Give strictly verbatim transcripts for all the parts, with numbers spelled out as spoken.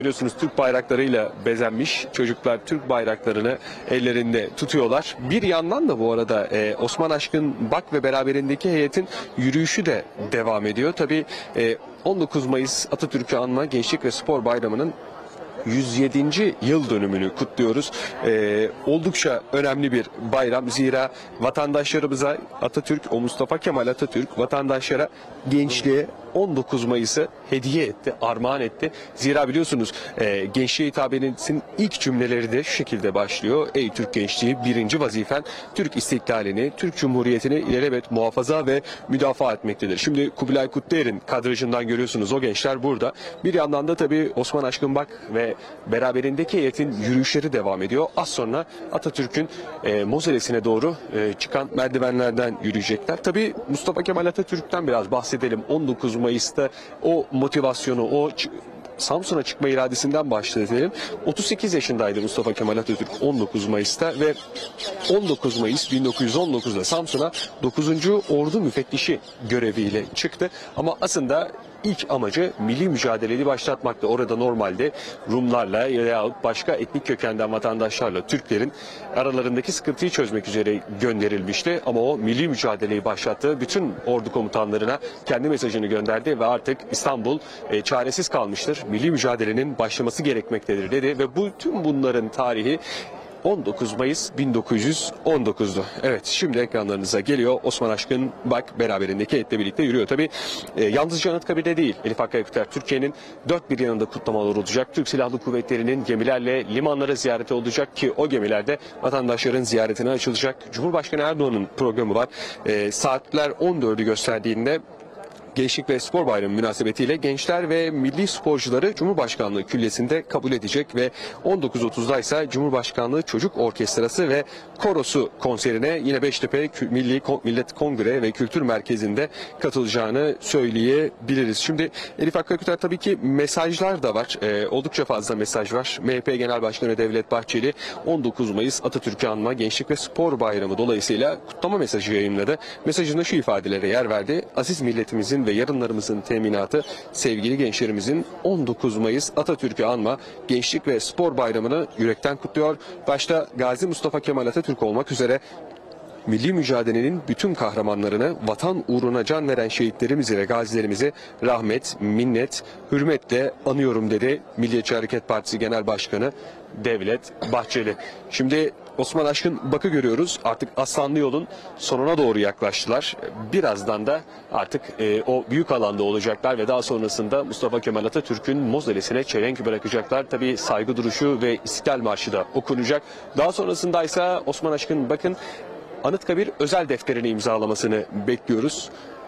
Biliyorsunuz Türk bayraklarıyla bezenmiş çocuklar Türk bayraklarını ellerinde tutuyorlar. Bir yandan da bu arada e, Osman Aşkın Bak ve beraberindeki heyetin yürüyüşü de devam ediyor. Tabii e, on dokuz Mayıs Atatürk'ü anma Gençlik ve Spor Bayramı'nın yüz yedinci yıl dönümünü kutluyoruz. Ee, oldukça önemli bir bayram. Zira vatandaşlarımıza Atatürk, o Mustafa Kemal Atatürk vatandaşlara, gençliğe on dokuz Mayıs'ı hediye etti, armağan etti. Zira biliyorsunuz e, gençliğe hitabenin ilk cümleleri de şu şekilde başlıyor. Ey Türk gençliği, birinci vazifen Türk istiklalini, Türk Cumhuriyeti'ni ilelebet muhafaza ve müdafaa etmektedir. Şimdi Kubilay Kutluer'in kadrajından görüyorsunuz, o gençler burada. Bir yandan da tabii Osman Aşkın Bak ve beraberindeki heyetin yürüyüşleri devam ediyor. Az sonra Atatürk'ün e, mozolesine doğru e, çıkan merdivenlerden yürüyecekler. Tabii Mustafa Kemal Atatürk'ten biraz bahsedelim. on dokuz Mayıs'ta o motivasyonu, o Samsun'a çıkma iradesinden başlayalım. otuz sekiz yaşındaydı Mustafa Kemal Atatürk on dokuz Mayıs'ta ve on dokuz Mayıs bin dokuz yüz on dokuz'da Samsun'a dokuzuncu Ordu Müfettişi göreviyle çıktı. Ama aslında İlk amacı milli mücadeleyi başlatmaktı. Orada normalde Rumlarla ya başka etnik kökenden vatandaşlarla Türklerin aralarındaki sıkıntıyı çözmek üzere gönderilmişti. Ama o milli mücadeleyi başlattı. Bütün ordu komutanlarına kendi mesajını gönderdi ve artık İstanbul e, çaresiz kalmıştır. Milli mücadelenin başlaması gerekmektedir dedi ve bu tüm bunların tarihi on dokuz Mayıs bin dokuz yüz on dokuz'du. Evet, şimdi ekranlarınıza geliyor. Osman Aşkın Bak beraberindeki heyetle birlikte yürüyor. Tabii e, yalnızca Anıtkabir'de değil. Elif Hakkı Aykutler Türkiye'nin dört bir yanında kutlamalar olacak. Türk Silahlı Kuvvetleri'nin gemilerle limanlara ziyareti olacak ki o gemilerde vatandaşların ziyaretine açılacak. Cumhurbaşkanı Erdoğan'ın programı var. E, saatler on dördü gösterdiğinde Gençlik ve Spor Bayramı münasebetiyle gençler ve milli sporcuları Cumhurbaşkanlığı Küllesi'nde kabul edecek ve on dokuz otuz'da ise Cumhurbaşkanlığı Çocuk Orkestrası ve Korosu konserine yine Beştepe Milli Millet Kongre ve Kültür Merkezi'nde katılacağını söyleyebiliriz. Şimdi Elif Hakkı Aykutler, tabii ki mesajlar da var. Ee, oldukça fazla mesaj var. M H P Genel Başkanı Devlet Bahçeli on dokuz Mayıs Atatürk'ü anma Gençlik ve Spor Bayramı dolayısıyla kutlama mesajı yayınladı. Mesajında şu ifadelere yer verdi. Aziz milletimizin ve yarınlarımızın teminatı, sevgili gençlerimizin on dokuz Mayıs Atatürk'ü anma Gençlik ve Spor Bayramı'nı yürekten kutluyor. Başta Gazi Mustafa Kemal Atatürk olmak üzere milli mücadelenin bütün kahramanlarını, vatan uğruna can veren şehitlerimizi ve gazilerimizi rahmet, minnet, hürmetle anıyorum dedi Milliyetçi Hareket Partisi Genel Başkanı Devlet Bahçeli. Şimdi Osman Aşkın Bak'ı görüyoruz. Artık Aslanlı Yol'un sonuna doğru yaklaştılar. Birazdan da artık e, o büyük alanda olacaklar ve daha sonrasında Mustafa Kemal Atatürk'ün mozolesine çelenk bırakacaklar. Tabii saygı duruşu ve İstiklal Marşı da okunacak. Daha sonrasında ise Osman Aşkın Bak'ın Anıtkabir özel defterini imzalamasını bekliyoruz.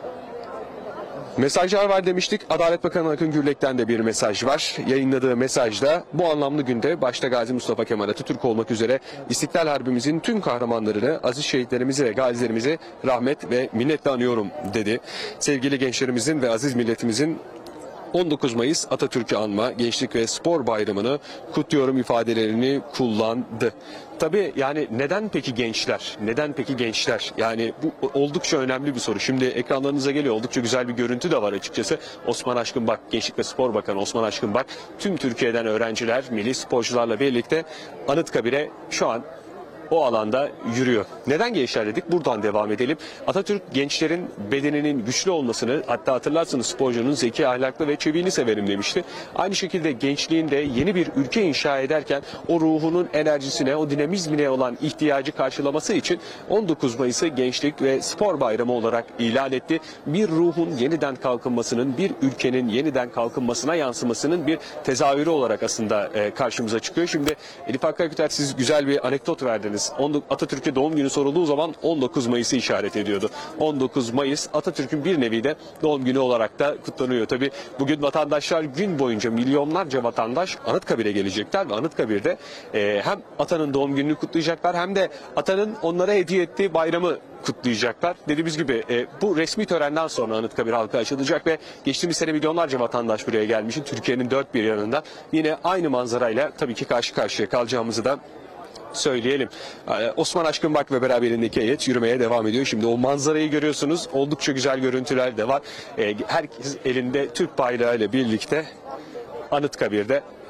Mesajlar var demiştik. Adalet Bakanı Akın Gürlek'ten de bir mesaj var. Yayınladığı mesajda bu anlamlı günde başta Gazi Mustafa Kemal Atatürk olmak üzere İstiklal Harbimizin tüm kahramanlarını, aziz şehitlerimizi ve gazilerimizi rahmet ve minnetle anıyorum dedi. Sevgili gençlerimizin ve aziz milletimizin on dokuz Mayıs Atatürk'ü anma Gençlik ve Spor Bayramı'nı kutluyorum ifadelerini kullandı. Tabii yani neden peki gençler? Neden peki gençler? Yani bu oldukça önemli bir soru. Şimdi ekranlarınıza geliyor. Oldukça güzel bir görüntü de var açıkçası. Osman Aşkın Bak, Gençlik ve Spor Bakanı Osman Aşkın Bak, tüm Türkiye'den öğrenciler, milli sporcularla birlikte Anıtkabir'e şu an o alanda yürüyor. Neden gençler dedik? Buradan devam edelim. Atatürk gençlerin bedeninin güçlü olmasını, hatta hatırlarsınız sporcunun zeki, ahlaklı ve çeviğini severim demişti. Aynı şekilde gençliğinde yeni bir ülke inşa ederken o ruhunun enerjisine, o dinamizmine olan ihtiyacı karşılaması için on dokuz Mayıs'ı Gençlik ve Spor Bayramı olarak ilan etti. Bir ruhun yeniden kalkınmasının, bir ülkenin yeniden kalkınmasına yansımasının bir tezahürü olarak aslında karşımıza çıkıyor. Şimdi Elif Hakkı Aykutler, siz güzel bir anekdot verdiniz. Atatürk'e doğum günü sorulduğu zaman on dokuz Mayıs'ı işaret ediyordu. on dokuz Mayıs Atatürk'ün bir nevi de doğum günü olarak da kutlanıyor. Tabii bugün vatandaşlar gün boyunca milyonlarca vatandaş Anıtkabir'e gelecekler ve Anıtkabir'de e, hem atanın doğum gününü kutlayacaklar hem de atanın onlara hediye ettiği bayramı kutlayacaklar. Dediğimiz gibi e, bu resmi törenden sonra Anıtkabir halka açılacak ve geçtiğimiz sene milyonlarca vatandaş buraya gelmişti. Türkiye'nin dört bir yanında yine aynı manzarayla tabii ki karşı karşıya kalacağımızı da söyleyelim. Osman Aşkın Bak ve beraberindeki heyet yürümeye devam ediyor. Şimdi o manzarayı görüyorsunuz. Oldukça güzel görüntüler de var. Herkes elinde Türk bayrağı ile birlikte Anıtkabir'de